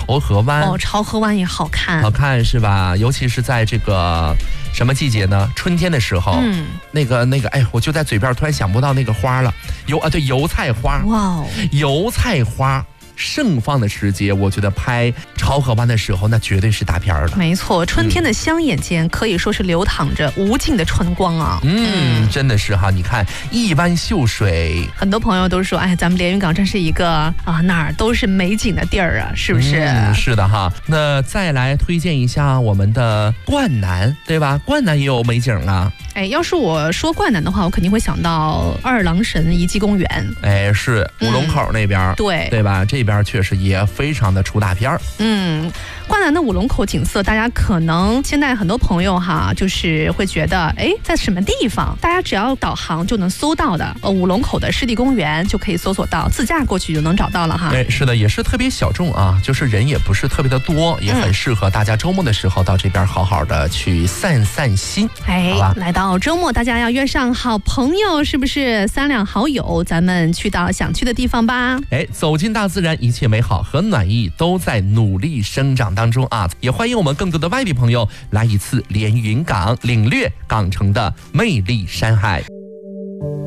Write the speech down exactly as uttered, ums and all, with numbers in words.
潮河湾。 哦，潮河湾也好看， 好看是吧？尤其是在这个什么季节呢？春天的时候，嗯，那个那个，哎，我就在嘴边突然想不到那个花了，油啊，对，油菜花。 哇哦， 油菜花盛放的时节，我觉得拍潮河湾的时候，那绝对是大片了。 没错，春天的香眼间可以说是流淌着无尽的春光啊。 嗯，嗯真的是哈，你看一湾秀水， 很多朋友都说，哎，咱们连云港真是一个啊哪儿都是美景的地儿啊，是不是？ 嗯，是的哈。那再来推荐一下我们的冠南，对吧？冠南也有美景啊。 哎，要是我说冠南的话，我肯定会想到二郎神遗迹公园。 哎，是五龙口那边、嗯， 对对吧？这边确实也非常的出大片儿。 嗯，冠南的五龙口景色，大家可能现在很多朋友哈，就是会觉得，哎，在什么地方？大家只要导航就能搜到的。呃，五龙口的湿地公园就可以搜索到，自驾过去就能找到了哈。 哎，是的，也是特别小众啊，就是人也不是特别的多，也很适合大家周末的时候到这边好好的去散散心。 哎，来到周末，大家要约上好朋友，是不是？三两好友，咱们去到想去的地方吧。 哎，走进大自然，一切美好和暖意都在努力生长当中啊！也欢迎我们更多的外地朋友来一次连云港，领略港城的魅力山海。